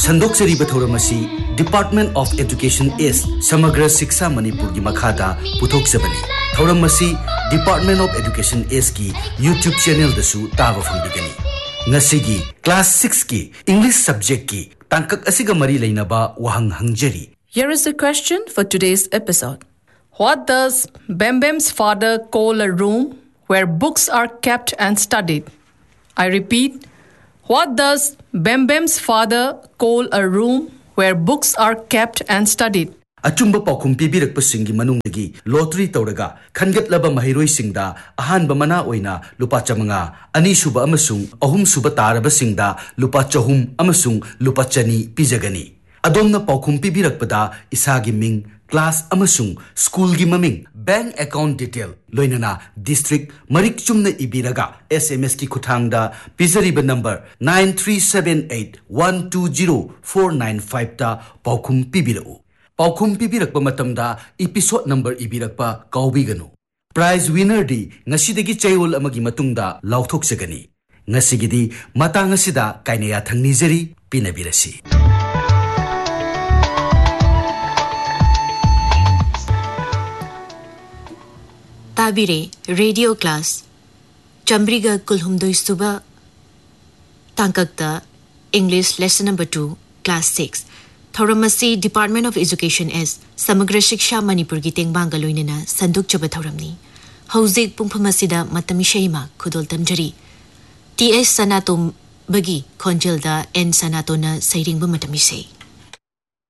संदोक्सरी बथौरमसी department of education S समग्र शिक्षा मणिपुर की मखादा पुथोक्सबनी थौरमसी डिपार्टमेंट ऑफ एजुकेशन एस की यूट्यूब चैनल दसु तावा फंगदिगनी नसीगी क्लास 6 की इंग्लिश सब्जेक्ट की तांकक असिगा मरी लेनबा वहंग हंगजरी. Here is the question for today's episode. What does Bembem's father call a room where books are kept and studied? I repeat, what does Bembem's father call a room where books are kept and studied? अचुंब पाखुम पीबीरकप सिंगी मनुंगदगी lottery तौरगा खनगतलबा महिरोई सिंगदा अहानबा मना ओइना लुपा चमंगा अनीसुबा अमसुंग अहुमसुबा तारबा सिंगदा लुपा चहुम अमसुंग लुपा चनी पिजगनी. अदोमना पाखुम पीबीरकपदा इसागी Ming class अमसुंग school की ममिंग bank account detail लोइनना district Marik Chumna इबीरगा SMS की खुथांगदा पिजरीबा number 9378120495 ता पाखुम पीबीरउ. पाखुम पीबीरकपा मतमदा episode number इबीरकपा काउबीगनु. Prize winner दी ngasiदगी चैओल अमगी मतुंगदा लाउथोक्सगनी. ngasiगidi matang asida kainaya thangnijari pinabirasi. ताबिरे radio class चंब्रिगा कुलहुमदोई सुबह तांककता English lesson number 2 class 6 थौरमसी department of education S समग्र शिक्षा मणिपुर की तेंगबांगा लोइनना संदुक चब थौरमनी हौजिक पुंफमसिदा मतमिशेमा खुदोल तमजरी. TS सनातोम बगी खोंजेलदा N सनातोना सैरिंग मतमिसे.